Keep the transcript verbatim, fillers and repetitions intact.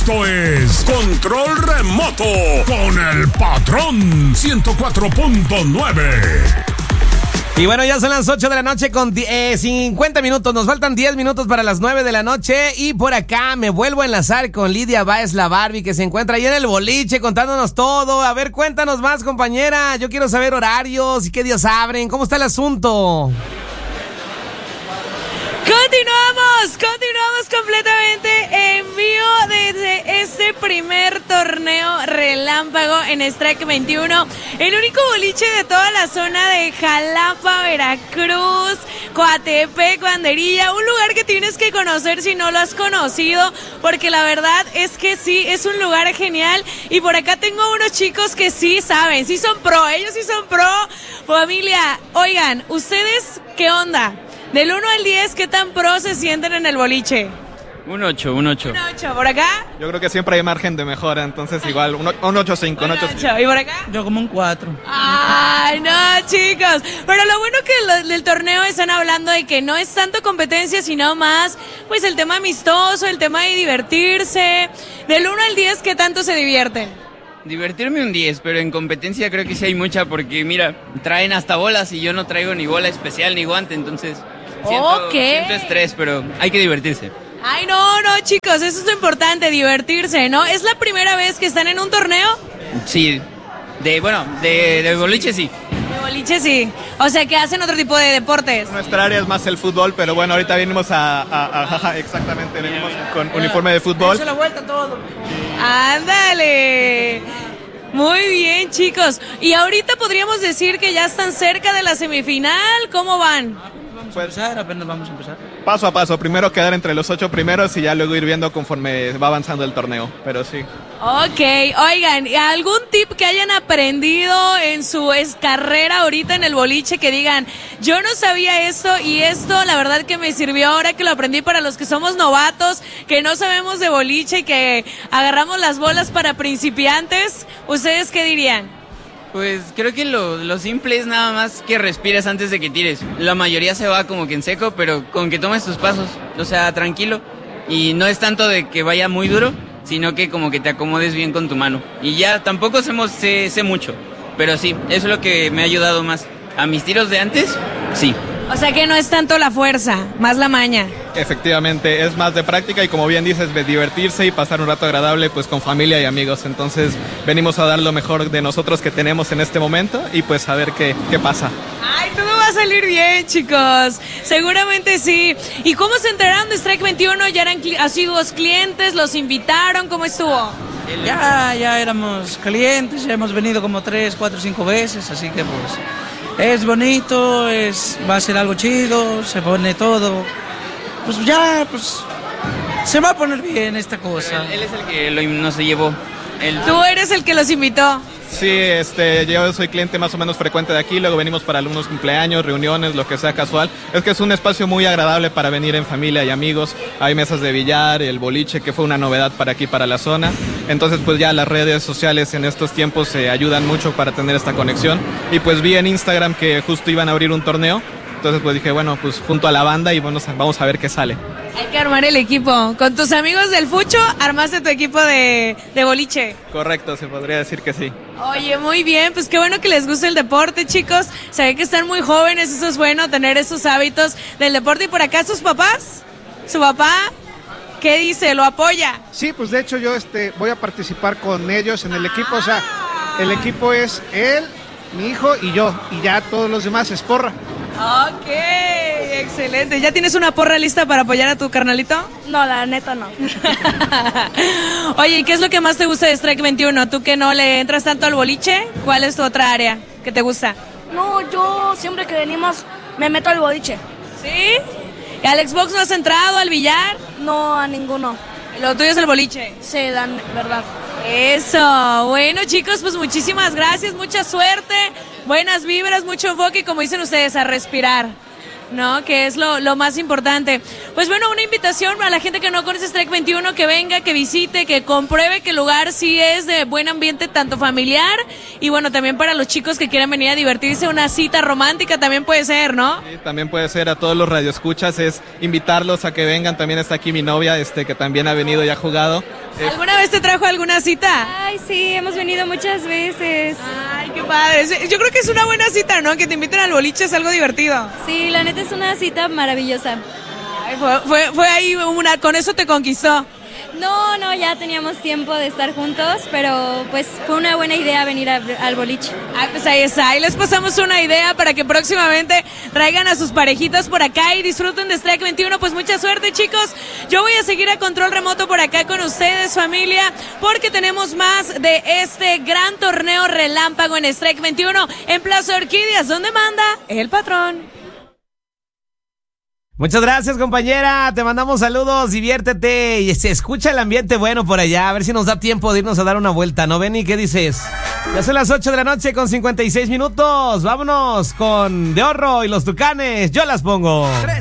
Esto es Control Remoto con el Patrón ciento cuatro punto nueve. Y bueno, ya son las ocho de la noche con eh, cincuenta minutos. Nos faltan diez minutos para las nueve de la noche. Y por acá me vuelvo a enlazar con Lidia Báez, la Barbie, que se encuentra ahí en el boliche contándonos todo. A ver, cuéntanos más, compañera. Yo quiero saber horarios y qué días abren. ¿Cómo está el asunto? Continuamos, continuamos completamente en vivo desde este primer torneo relámpago en Strike veintiuno, el único boliche de toda la zona de Jalapa, Veracruz, Coatepec, Banderilla, un lugar que tienes que conocer si no lo has conocido, porque la verdad es que sí, es un lugar genial. Y por acá tengo unos chicos que sí saben, sí son pro, ellos sí son pro. Familia, oigan, ¿ustedes qué onda? Del uno al diez, ¿qué tan pro se sienten en el boliche? Un ocho, un ocho. Un ocho, ¿por acá? Yo creo que siempre hay margen de mejora, entonces igual, un ocho punto cinco. Un ocho. ¿Y por acá? Yo como un cuatro. Ay, no, chicos. Pero lo bueno que lo, del torneo están hablando de que no es tanto competencia, sino más, pues el tema amistoso, el tema de divertirse. Del uno al diez, ¿qué tanto se divierten? Divertirme un diez, pero en competencia creo que sí hay mucha, porque mira, traen hasta bolas y yo no traigo ni bola especial ni guante, entonces siento, okay. siento estrés, pero hay que divertirse. Ay, no, no, chicos, eso es lo importante, divertirse, ¿no? ¿Es la primera vez que están en un torneo? Sí, de, bueno, de, de boliche sí. De boliche sí, o sea que hacen otro tipo de deportes. Nuestra área es más el fútbol, pero bueno, ahorita venimos a, a, a, a exactamente, venimos con uniforme de fútbol. Eso la vuelta todo. Ándale. Muy bien, chicos. Y ahorita podríamos decir que ya están cerca de la semifinal. ¿Cómo van? Vamos a empezar, apenas vamos a empezar. Paso a paso, primero quedar entre los ocho primeros y ya luego ir viendo conforme va avanzando el torneo, pero sí. Ok, oigan, ¿algún tip que hayan aprendido en su carrera ahorita en el boliche que digan, yo no sabía esto y esto la verdad que me sirvió ahora que lo aprendí para los que somos novatos, que no sabemos de boliche y que agarramos las bolas para principiantes? ¿Ustedes qué dirían? Pues creo que lo, lo simple es nada más que respires antes de que tires. La mayoría se va como que en seco, pero con que tomes tus pasos, o sea, tranquilo. Y no es tanto de que vaya muy duro, sino que como que te acomodes bien con tu mano. Y ya, tampoco hacemos, sé, sé mucho, pero sí, eso es lo que me ha ayudado más. A mis tiros de antes, sí. O sea que no es tanto la fuerza, más la maña. Efectivamente, es más de práctica y como bien dices, de divertirse y pasar un rato agradable pues con familia y amigos. Entonces venimos a dar lo mejor de nosotros que tenemos en este momento y pues a ver qué, qué pasa. Ay, todo va a salir bien, chicos. Seguramente sí. ¿Y cómo se enteraron de Strike veintiuno? ¿Ya eran cli- asiduos clientes? ¿Los invitaron? ¿Cómo estuvo? Ya, ya éramos clientes, ya hemos venido como tres, cuatro, cinco veces, así que pues es bonito, es, va a ser algo chido, se pone todo, pues ya, pues se va a poner bien esta cosa. Él, él es el que lo, nos llevó. Él... Tú eres el que los invitó. Sí, este, yo soy cliente más o menos frecuente de aquí, luego venimos para algunos cumpleaños, reuniones, lo que sea casual. Es que es un espacio muy agradable para venir en familia y amigos. Hay mesas de billar, el boliche, que fue una novedad para aquí, para la zona. Entonces, pues ya las redes sociales en estos tiempos se eh, ayudan mucho para tener esta conexión. Y pues vi en Instagram que justo iban a abrir un torneo. Entonces, pues dije, bueno, pues junto a la banda y bueno, vamos a ver qué sale. Hay que armar el equipo. Con tus amigos del Fucho, armaste tu equipo de, de boliche. Correcto, se podría decir que sí. Oye, muy bien, pues qué bueno que les guste el deporte, chicos. Se ve que están muy jóvenes, eso es bueno, tener esos hábitos del deporte. Y por acá, ¿sus papás? ¿Su papá? ¿Qué dice? ¿Lo apoya? Sí, pues de hecho yo este, voy a participar con ellos en el equipo. O sea, el equipo es él, mi hijo y yo. Y ya todos los demás es porra. Ok, excelente. ¿Ya tienes una porra lista para apoyar a tu carnalito? No, la neta no. Oye, ¿y qué es lo que más te gusta de Strike veintiuno? ¿Tú que no le entras tanto al boliche? ¿Cuál es tu otra área que te gusta? No, yo siempre que venimos me meto al boliche. ¿Sí? ¿Y al Xbox no has entrado, al billar? No, a ninguno. ¿Lo tuyo es el boliche? Sí, dan, verdad. Eso. Bueno, chicos, pues muchísimas gracias, mucha suerte, buenas vibras, mucho enfoque y como dicen ustedes, a respirar. ¿no? Que es lo, lo más importante. Pues bueno, una invitación a la gente que no conoce Strike veintiuno, que venga, que visite, que compruebe que el lugar sí es de buen ambiente, tanto familiar, y bueno, también para los chicos que quieran venir a divertirse, una cita romántica también puede ser, ¿no? Sí, también puede ser. A todos los radioescuchas es invitarlos a que vengan. También está aquí mi novia, este, que también ha venido y ha jugado. ¿Alguna vez te trajo alguna cita? Ay, sí, hemos venido muchas veces. Ay, qué padre. Yo creo que es una buena cita, ¿no? Que te inviten al boliche es algo divertido. Sí, la neta es una cita maravillosa. Ay, fue, fue, fue ahí una, con eso te conquistó. No, no, ya teníamos tiempo de estar juntos, pero pues fue una buena idea venir a, al boliche. Ah, pues ahí está, ahí les pasamos una idea para que próximamente traigan a sus parejitas por acá y disfruten de Strike veintiuno. Pues mucha suerte, chicos. Yo voy a seguir a control remoto por acá con ustedes, familia, porque tenemos más de este gran torneo relámpago en Strike veintiuno en Plaza Orquídeas, donde manda el patrón. Muchas gracias, compañera. Te mandamos saludos, diviértete y se escucha el ambiente bueno por allá. A ver si nos da tiempo de irnos a dar una vuelta, ¿no, Benny? ¿Qué dices? Ya son las ocho de la noche con cincuenta y seis minutos. Vámonos con De Horro y los Tucanes. Yo las pongo.